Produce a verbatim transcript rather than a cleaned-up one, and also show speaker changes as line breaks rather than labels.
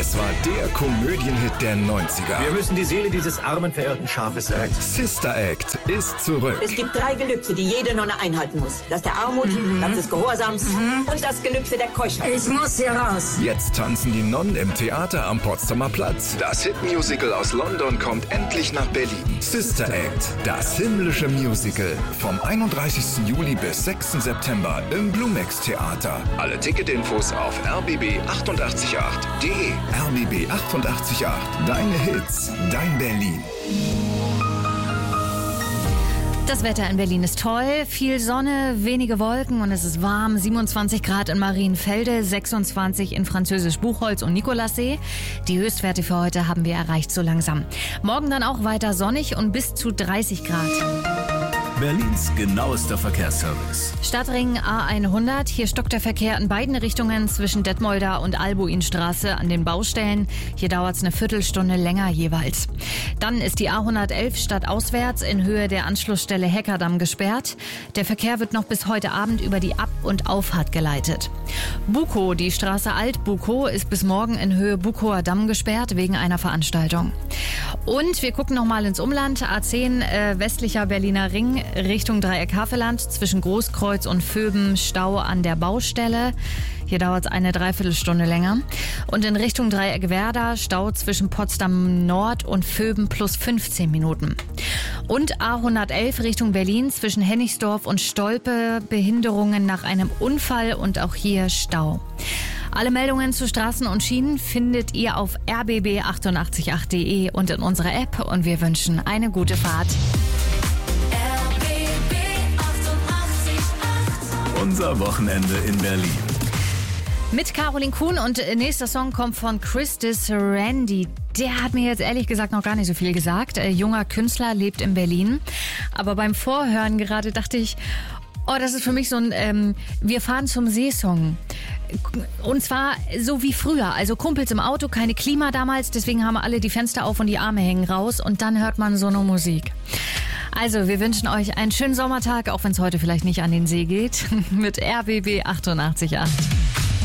Es war der Komödienhit der neunziger.
Wir müssen die Seele dieses armen, verirrten Schafes retten.
Sister Act ist zurück.
Es gibt drei Gelübde, die jede Nonne einhalten muss. Das der Armut, mhm. das des Gehorsams mhm. und das Gelübde der Keuschheit.
Ich muss hier raus.
Jetzt tanzen die Nonnen im Theater am Potsdamer Platz. Das Hitmusical aus London kommt endlich nach Berlin. Sister Act, das himmlische Musical. Vom einunddreißigsten Juli bis sechsten September im Blumex Theater. Alle Ticketinfos auf r b b acht acht acht punkt d e. R B B acht acht acht. Deine Hits, dein Berlin.
Das Wetter in Berlin ist toll. Viel Sonne, wenige Wolken und es ist warm. siebenundzwanzig Grad in Marienfelde, sechsundzwanzig in Französisch Buchholz und Nikolassee. Die Höchstwerte für heute haben wir erreicht so langsam. Morgen dann auch weiter sonnig und bis zu dreißig Grad.
Berlins genauester Verkehrsservice.
Stadtring A hundert. Hier stockt der Verkehr in beiden Richtungen zwischen Detmolder und Albuinstraße an den Baustellen. Hier dauert es eine Viertelstunde länger jeweils. Dann ist die A hundertelf stadtauswärts in Höhe der Anschlussstelle Heckerdamm gesperrt. Der Verkehr wird noch bis heute Abend über die Ab- und Auffahrt geleitet. Bukow, die Straße Alt-Bukow, ist bis morgen in Höhe Bukower Damm gesperrt wegen einer Veranstaltung. Und wir gucken nochmal ins Umland. A zehn äh, westlicher Berliner Ring Richtung Dreieck-Havelland zwischen Großkreuz und Vöben Stau an der Baustelle. Hier dauert es eine Dreiviertelstunde länger. Und in Richtung Dreieck-Werder Stau zwischen Potsdam Nord und Vöben plus fünfzehn Minuten. Und A hundertelf Richtung Berlin zwischen Hennigsdorf und Stolpe Behinderungen nach einem Unfall und auch hier Stau. Alle Meldungen zu Straßen und Schienen findet ihr auf r b b acht acht acht punkt d e und in unserer App. Und wir wünschen eine gute Fahrt.
Unser Wochenende in Berlin.
Mit Caroline Kuhn und nächster Song kommt von Christis Randy. Der hat mir jetzt ehrlich gesagt noch gar nicht so viel gesagt. Äh, junger Künstler, lebt in Berlin. Aber beim Vorhören gerade dachte ich, oh, das ist für mich so ein ähm, Wir fahren zum See-Song. Und zwar so wie früher, also Kumpels im Auto, keine Klima damals, deswegen haben alle die Fenster auf und die Arme hängen raus und dann hört man so eine Musik. Also, wir wünschen euch einen schönen Sommertag, auch wenn es heute vielleicht nicht an den See geht, mit R B B acht acht acht.